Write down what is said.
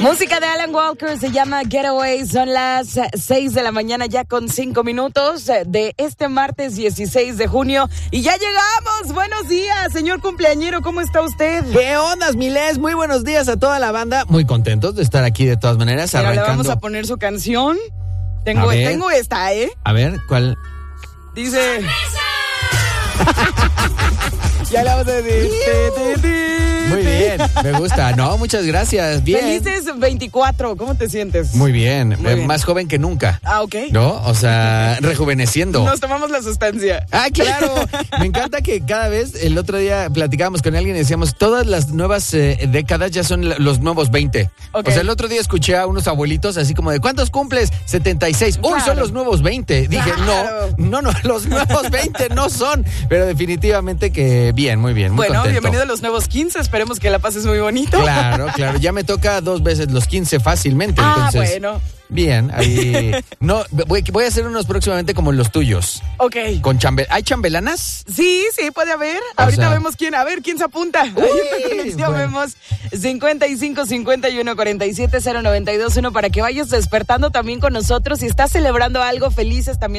Música de Alan Walker, se llama Getaway. Son las 6 de la mañana ya con 5 minutos de este martes 16 de junio. Y ya llegamos. Buenos días, señor cumpleañero. ¿Cómo está usted? ¿Qué ondas, Miles? Muy buenos días a toda la banda. Muy contentos de estar aquí de todas maneras. Pero arrancando. le vamos a poner su canción. Tengo esta, ¿eh? A ver, ¿cuál? Dice... Ya le vamos a decir. Muy bien, me gusta. No, muchas gracias. Bien. Felices 24, ¿cómo te sientes? Muy bien. Muy bien. Más joven que nunca. Ah, ok. ¿No? O sea, rejuveneciendo. Nos tomamos la sustancia. Ah, claro. Me encanta que cada vez, el otro día platicábamos con alguien y decíamos, todas las nuevas décadas ya son los nuevos 20. Okay. O sea, el otro día escuché a unos abuelitos así como de, ¿cuántos cumples? 76. Uy, Claro. son los nuevos 20. Dije, Claro. no, los nuevos 20 no son. Pero definitivamente que bien, muy bien, muy Bueno, contento. bienvenido a los nuevos 15. Esperemos que la pases muy bonito. Claro. Ya me toca 2 veces los 15 fácilmente. Ah, Entonces, bueno. bien, ahí. No, voy a hacer unos próximamente como los tuyos. Ok. Con ¿Hay chambelanas? Sí, puede haber. O Ahorita sea, vemos quién. A ver, ¿quién se apunta? Ahí en la conexión bueno. vemos 55 51 47 092 1 para que vayas despertando también con nosotros. Si estás celebrando algo, felices también.